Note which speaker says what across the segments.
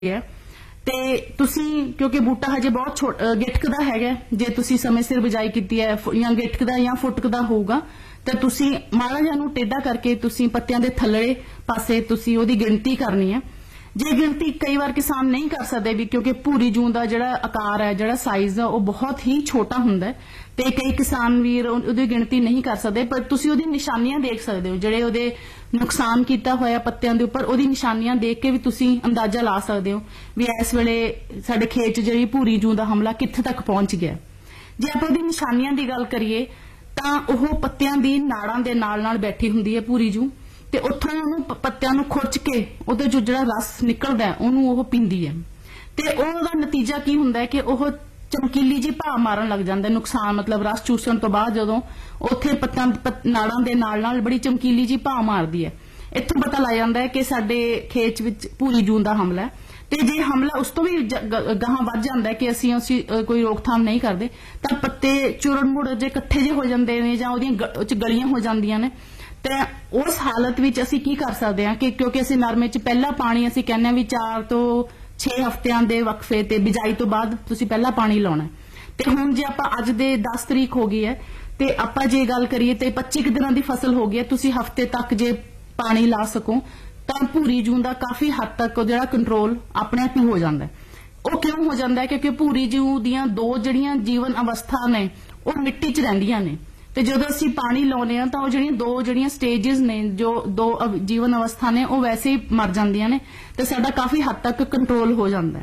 Speaker 1: है ਤੇ ਤੁਸੀਂ ਕਿਉਂਕਿ ਬੂਟਾ ਹਜੇ ਬਹੁਤ ਗਿਟਕਦਾ ਹੈਗਾ ਜੇ ਤੁਸੀਂ ਸਮੇਂ ਸਿਰ ਬਿਜਾਈ ਕੀਤੀ ਹੈ ਜਾਂ ਗਿਟਕਦਾ ਜਾਂ ਫੁੱਟਕਦਾ ਹੋਊਗਾ ਤਾਂ ਤੁਸੀਂ ਮਾੜਾ ਜਿਹਾ ਨੂੰ ਟੇਢਾ ਕਰਕੇ ਤੁਸੀਂ ਪੱਤਿਆਂ ਦੇ ਥੱਲੜੇ ਪਾਸੇ ਤੁਸੀਂ ਉਹਦੀ ਗਿਣਤੀ ਕਰਨੀ ਹੈ ਜੇ ਗਿਣਤੀ ਕਈ ਵਾਰ ਕਿਸਾਨ ਨਹੀਂ ਕਰ ਸਕਦੇ ਵੀ ਕਿਉਂਕਿ ਭੂਰੀ ਜੂੰ ਦਾ ਜਿਹੜਾ ਆਕਾਰ ਹੈ ਜਿਹੜਾ ਸਾਈਜ਼ ਹੈ ਉਹ ਬਹੁਤ ਹੀ ਛੋਟਾ ਹੁੰਦਾ ਹੈ ਤੇ ਕਈ ਕਿਸਾਨ ਵੀਰ ਉਹਦੀ ਗਿਣਤੀ ਨਹੀਂ ਕਰ ਸਕਦੇ ਪਰ ਤੁਸੀਂ ਉਹਦੀ ਨਿਸ਼ਾਨੀਆਂ ਦੇਖ ਸਕਦੇ ਹੋ ਜਿਹੜੇ ਉਹਦੇ ਨੁਕਸਾਨ ਕੀਤਾ ਹੋਇਆ ਪੱਤਿਆਂ ਦੇ ਉੱਪਰ ਉਹਦੀ ਨਿਸ਼ਾਨੀਆਂ ਦੇਖ ਕੇ ਵੀ ਤੁਸੀਂ ਅੰਦਾਜ਼ਾ ਲਾ ਸਕਦੇ ਹੋ ਵੀ ਇਸ ਵੇਲੇ ਸਾਡੇ ਖੇਤ 'ਚ ਜਿਹੜੀ ਭੂਰੀ ਜੂੰ ਦਾ ਹਮਲਾ ਕਿੱਥੇ ਤੱਕ ਪਹੁੰਚ ਗਿਆ ਜੇ ਆਪਾਂ ਉਹਦੀ ਨਿਸ਼ਾਨੀਆਂ ਦੀ ਗੱਲ ਕਰੀਏ ਤਾਂ ਉਹ ਪੱਤਿਆਂ ਦੀ ਨਾੜਾਂ ਦੇ ਨਾਲ ਬੈਠੀ ਹੁੰਦੀ ਹੈ ਭੂਰੀ ਜੂੰ ਤੇ ਉੱਥੋਂ ਉਹਨੂੰ ਪੱਤਿਆਂ ਨੂੰ ਖੁਰਚ ਕੇ ਉਹਦੇ ਜੋ ਜਿਹੜਾ ਰਸ ਨਿਕਲਦਾ ਉਹਨੂੰ ਉਹ ਪੀਂਦੀ ਹੈ ਤੇ ਉਹਦਾ ਨਤੀਜਾ ਕੀ ਹੁੰਦਾ ਹੈ ਕਿ ਉਹ ਚਮਕੀਲੀ ਜੀ ਭਾਅ ਮਾਰਨ ਲੱਗ ਜਾਂਦਾ ਨੁਕਸਾਨ ਮਤਲਬ ਰਸ ਚੂਸਣ ਤੋਂ ਬਾਅਦ ਜਦੋਂ ਉੱਥੇ ਪੱਤਾਂ ਨਾੜਾਂ ਦੇ ਨਾਲ ਬੜੀ ਚਮਕੀਲੀ ਜੀ ਭਾਅ ਮਾਰਦੀ ਹੈ ਇੱਥੋਂ ਪਤਾ ਲੱਗ ਜਾਂਦਾ ਹੈ ਕਿ ਸਾਡੇ ਖੇਤ ਵਿੱਚ ਭੂਰੀ ਜੂੰ ਦਾ ਹਮਲਾ ਹੈ ਤੇ ਜੇ ਹਮਲਾ ਉਸ ਤੋਂ ਵੀ ਗਾਹਾਂ ਵੱਧ ਜਾਂਦਾ ਹੈ ਕਿ ਅਸੀਂ ਕੋਈ ਰੋਕਥਾਮ ਨਹੀਂ ਕਰਦੇ ਤਾਂ ਪੱਤੇ ਚੁਰਨ ਮੁੜ ਜੇ ਇਕੱਠੇ ਜੇ ਹੋ ਜਾਂਦੇ ਨੇ ਜਾਂ ਉਹਦੀਆਂ ਗਲੀਆਂ ਹੋ ਜਾਂਦੀਆਂ ਨੇ ਤੇ ਉਸ ਹਾਲਤ ਵਿੱਚ ਅਸੀਂ ਕੀ ਕਰ ਸਕਦੇ ਹਾਂ ਕਿ ਕਿਉਂਕਿ ਅਸੀਂ ਨਰਮੇ 'ਚ ਪਹਿਲਾ ਪਾਣੀ ਅਸੀਂ ਕਹਿੰਦੇ ਹਾਂ ਵੀ 4 ਤੋਂ 6 ਹਫ਼ਤਿਆਂ ਦੇ ਵਕਫੇ ਤੇ ਬਿਜਾਈ ਤੋਂ ਬਾਅਦ ਤੁਸੀਂ ਪਹਿਲਾ ਪਾਣੀ ਲਾਉਣਾ ਤੇ ਹੁਣ ਜੇ ਆਪਾਂ ਅੱਜ ਦੇ 10 ਤਰੀਕ ਹੋ ਗਈ ਹੈ ਤੇ ਆਪਾਂ ਜੇ ਗੱਲ ਕਰੀਏ ਤੇ 25 ਦਿਨਾਂ ਦੀ ਫਸਲ ਹੋ ਗਈ ਹੈ ਤੁਸੀਂ ਹਫ਼ਤੇ ਤੱਕ ਜੇ ਪਾਣੀ ਲਾ ਸਕੋ ਤਾਂ ਭੂਰੀ ਜੂੰ ਦਾ ਕਾਫੀ ਹੱਦ ਤੱਕ ਜਿਹੜਾ ਕੰਟਰੋਲ ਆਪਣੇ ਆਪ ਹੀ ਹੋ ਜਾਂਦਾ ਉਹ ਕਿਉਂ ਹੋ ਜਾਂਦਾ ਕਿਉਂਕਿ ਭੂਰੀ ਜੂੰ ਦੀਆਂ ਦੋ ਜਿਹੜੀਆਂ ਜੀਵਨ ਅਵਸਥਾ ਨੇ ਉਹ ਮਿੱਟੀ 'ਚ ਰਹਿੰਦੀਆਂ ਨੇ ਤੇ ਜਦੋਂ ਅਸੀਂ ਪਾਣੀ ਲਾਉਂਦੇ ਆ ਤਾਂ ਉਹ ਜਿਹੜੀਆਂ ਸਟੇजेस ਨੇ ਜੋ ਦੋ ਜੀਵਨ ਅਵਸਥਾ ਨੇ ਉਹ ਵੈਸੇ ਹੀ ਮਰ ਜਾਂਦੀਆਂ ਨੇ ਤੇ ਸਾਡਾ ਕਾਫੀ ਹੱਦ ਤੱਕ ਕੰਟਰੋਲ ਹੋ ਜਾਂਦਾ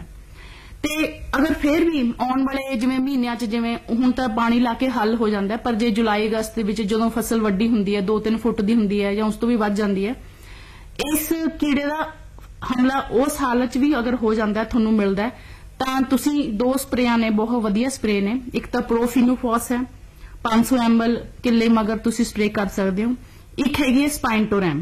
Speaker 1: ਤੇ ਅਗਰ ਫਿਰ ਵੀ ਆਉਣ ਵਾਲੇ ਜਿਵੇਂ ਮਹੀਨਿਆਂ 'ਚ ਜਿਵੇਂ ਹੁਣ ਤਾਂ ਪਾਣੀ ਲਾ ਕੇ ਹੱਲ ਹੋ ਜਾਂਦਾ ਪਰ ਜੇ ਜੁਲਾਈ ਅਗਸਤ ਦੇ ਵਿੱਚ ਜਦੋਂ ਫਸਲ ਵੱਡੀ ਹੁੰਦੀ ਹੈ 2-3 ਫੁੱਟ ਦੀ ਹੁੰਦੀ ਹੈ ਜਾਂ ਉਸ ਤੋਂ ਵੀ ਵੱਧ ਜਾਂਦੀ ਹੈ ਇਸ ਕੀੜੇ ਦਾ ਹਮਲਾ ਉਸ ਹਾਲਤ 'ਚ ਵੀ ਅਗਰ ਹੋ ਜਾਂਦਾ ਤੁਹਾਨੂੰ ਮਿਲਦਾ ਤਾਂ ਤੁਸੀਂ 2 ਸਪਰੇਆਂ ਨੇ ਬਹੁਤ ਵਧੀਆ ਸਪਰੇ ਨੇ ਇੱਕ ਤਾਂ ਪ੍ਰੋਫੀਨੋਫੋਸ ਹੈ 500 ml ਕਿੱਲੇ ਮਗਰ ਤੁਸੀਂ ਸਪਰੇ ਕਰ ਸਕਦੇ ਹੋ ਇੱਕ ਹੈਗੀ ਹੈ ਸਪਾਈਨਟੋਰੈਮ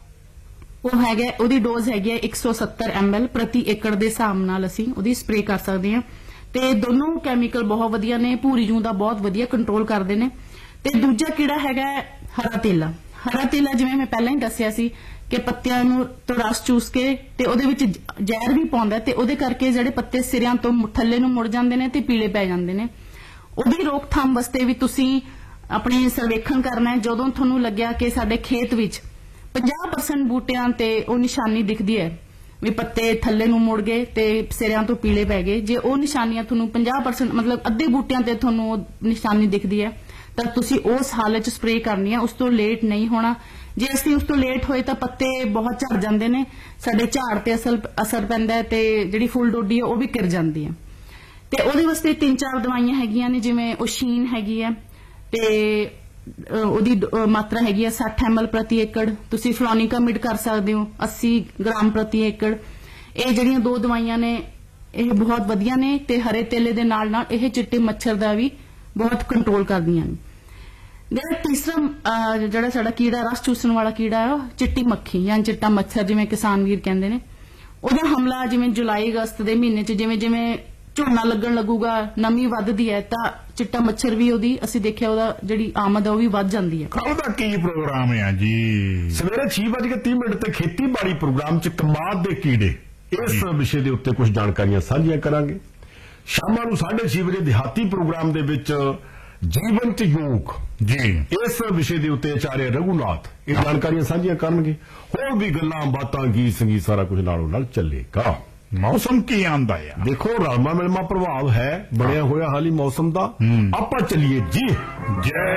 Speaker 1: ਉਹ ਹੈਗਾ ਉਹਦੀ ਡੋਜ਼ ਹੈਗੀ ਹੈ 170 ml ਪ੍ਰਤੀ ਏਕੜ ਦੇ ਹਿਸਾਬ ਨਾਲ ਅਸੀਂ ਉਹਦੀ ਸਪਰੇ ਕਰ ਸਕਦੇ ਹਾਂ ਤੇ ਦੋਨੋਂ ਕੈਮੀਕਲ ਬਹੁਤ ਵਧੀਆ ਨੇ ਭੂਰੀ ਜੂੰ ਦਾ ਬਹੁਤ ਵਧੀਆ ਕੰਟਰੋਲ ਕਰਦੇ ਨੇ ਤੇ ਦੂਜਾ ਕੀੜਾ ਹੈਗਾ ਹਰਾ ਤੇਲਾ ਜਿਵੇਂ ਮੈਂ ਪਹਿਲਾਂ ਹੀ ਦੱਸਿਆ ਸੀ ਕਿ ਪੱਤਿਆਂ ਨੂੰ ਤੋਂ ਰਸ ਚੂਸ ਕੇ ਤੇ ਉਹਦੇ ਵਿੱਚ ਜ਼ਹਿਰ ਵੀ ਪਾਉਂਦਾ ਤੇ ਉਹਦੇ ਕਰਕੇ ਜਿਹੜੇ ਪੱਤੇ ਸਿਰਿਆਂ ਤੋਂ ਥੱਲੇ ਨੂੰ ਮੁੜ ਜਾਂਦੇ ਨੇ ਤੇ ਪੀਲੇ ਪੈ ਜਾਂਦੇ ਨੇ ਉਹਦੀ ਰੋਕਥਾਮ ਵਾਸਤੇ ਵੀ ਤੁਸੀਂ ਆਪਣੇ ਸਰਵੇਖਣ ਕਰਨਾ ਹੈ ਜਦੋਂ ਤੁਹਾਨੂੰ ਲੱਗਿਆ ਕਿ ਸਾਡੇ ਖੇਤ ਵਿੱਚ 50% ਬੂਟਿਆਂ ਤੇ ਉਹ ਨਿਸ਼ਾਨੀ ਦਿਖਦੀ ਹੈ ਵੀ ਪੱਤੇ ਥੱਲੇ ਨੂੰ ਮੁੜ ਗਏ ਤੇ ਸਿਰਿਆਂ ਤੋਂ ਪੀਲੇ ਪੈ ਗਏ ਜੇ ਉਹ ਨਿਸ਼ਾਨੀਆਂ ਤੁਹਾਨੂੰ 50% ਮਤਲਬ ਅੱਧੇ ਬੂਟਿਆਂ ਤੇ ਤੁਹਾਨੂੰ ਉਹ ਨਿਸ਼ਾਨੀ ਦਿਖਦੀ ਹੈ ਤਾਂ ਤੁਸੀਂ ਉਸ ਹਾਲਤ 'ਚ ਸਪਰੇ ਕਰਨੀ ਹੈ ਉਸ ਤੋਂ ਲੇਟ ਨਹੀਂ ਹੋਣਾ ਜੇ ਅਸੀਂ ਉਸ ਤੋਂ ਲੇਟ ਹੋਏ ਤਾਂ ਪੱਤੇ ਬਹੁਤ ਝੜ ਜਾਂਦੇ ਨੇ ਸਾਡੇ ਝਾੜ ਤੇ ਅਸਰ ਪੈਂਦਾ ਤੇ ਜਿਹੜੀ ਫੁੱਲ ਡੋਡੀ ਹੈ ਉਹ ਵੀ ਗਿਰ ਜਾਂਦੀ ਹੈ ਤੇ ਉਹਦੇ ਵਾਸਤੇ 3-4 ਦਵਾਈਆਂ ਹੈਗੀਆਂ ਨੇ ਜਿਵੇਂ ਓਸ਼ੀਨ ਹੈਗੀ ਹੈ ਤੇ ਉਹਦੀ ਮਾਤਰਾ ਹੈਗੀ ਹੈ 60 ml ਪ੍ਰਤੀ ਏਕੜ ਤੁਸੀਂ ਫਲੋਨਿਕਾਮਿਡ ਕਰ ਸਕਦੇ ਹੋ 80 ਗ੍ਰਾਮ ਪ੍ਰਤੀ ਏਕੜ ਇਹ ਜਿਹੜੀਆਂ 2 ਦਵਾਈਆਂ ਨੇ ਇਹ ਬਹੁਤ ਵਧੀਆ ਨੇ ਤੇ ਹਰੇ ਤੇਲੇ ਦੇ ਨਾਲ ਇਹ ਚਿੱਟੇ ਮੱਛਰ ਦਾ ਵੀ ਬਹੁਤ ਕੰਟਰੋਲ ਕਰਦੀਆਂ ਨੇ ਜਿਹੜਾ ਤੀਸਰਾ ਜਿਹੜਾ ਸਾਡਾ ਕੀੜਾ ਰਸ ਚੂਸਣ ਵਾਲਾ ਕੀੜਾ ਹੈ ਉਹ ਚਿੱਟੀ ਮੱਖੀ ਜਾਂ ਚਿੱਟਾ ਮੱਛਰ ਜਿਵੇਂ ਕਿਸਾਨ ਵੀਰ ਕਹਿੰਦੇ ਨੇ ਉਹਦਾ ਹਮਲਾ ਜਿਵੇਂ ਜੁਲਾਈ ਅਗਸਤ ਦੇ ਮਹੀਨੇ 'ਚ ਜਿਵੇਂ ਝੋਨਾ ਲੱਗਣ ਲੱਗੂਗਾ ਨਮੀ ਵੱਧਦੀ ਹੈ ਤਾਂ ਚਿੱਟਾ ਮੱਛਰ ਵੀ ਉਹਦੀ ਅਸੀਂ ਦੇਖਿਆ ਉਹਦਾ ਜਿਹੜੀ ਆਮਦ ਹੈ ਉਹ ਵੀ ਵੱਧ ਜਾਂਦੀ ਹੈ
Speaker 2: ਉਹਦਾ ਕੀ ਪ੍ਰੋਗਰਾਮ ਹੈ ਜੀ
Speaker 3: ਸਵੇਰੇ 6:30 ਤੇ ਖੇਤੀਬਾੜੀ ਪ੍ਰੋਗਰਾਮ 'ਚ ਕਮਾਦ ਦੇ ਕੀੜੇ ਇਸ ਵਿਸ਼ੇ ਦੇ ਉੱਤੇ ਕੁਝ ਜਾਣਕਾਰੀਆਂ ਸਾਂਝੀਆਂ ਕਰਾਂਗੇ ਸ਼ਾਮਾਂ ਨੂੰ 6:30 ਵਜੇ ਦਿਹਾਤੀ ਪ੍ਰੋਗਰਾਮ ਦੇ ਵਿੱਚ ਜੀਵੰਤ ਯੋਗ
Speaker 2: ਜੀ
Speaker 3: ਇਸ ਵਿਸ਼ੇ ਦੇ ਉੱਤੇ ਆਚਾਰਿਆ ਰਘੂਨਾਥ ਇਹ ਜਾਣਕਾਰੀਆਂ ਸਾਂਝੀਆਂ ਕਰਨਗੇ ਹੋਰ ਵੀ ਗੱਲਾਂ ਬਾਤਾਂ ਗੀਤ ਸੰਗੀਤ ਸਾਰਾ ਕੁਝ ਨਾਲੋਂ ਨਾਲ ਚੱਲੇਗਾ
Speaker 2: ਮੌਸਮ ਕੀ ਆਂਦਾ ਹੈ
Speaker 3: ਦੇਖੋ ਰਲਮਾ ਮਿਲਮਾ ਪ੍ਰਭਾਵ ਹੈ ਬਣਿਆ ਹੋਇਆ ਹਾਲੀ ਮੌਸਮ ਦਾ ਆਪਾਂ ਚੱਲੀਏ ਜੀ
Speaker 2: ਜੈ